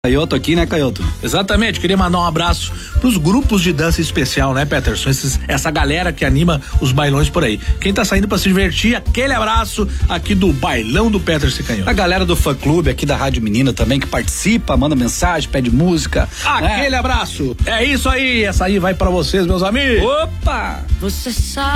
Caioto aqui, né, Caioto? Exatamente, queria mandar um abraço pros grupos de dança especial, né, Peterson? Essa galera que anima os bailões por aí. Quem tá saindo pra se divertir, aquele abraço aqui do Bailão do Peterson Canhoto. A galera do fã clube aqui da Rádio Menina também, que participa, manda mensagem, pede música. Aquele abraço. É isso aí, essa aí vai pra vocês, meus amigos. Opa! Você sabe.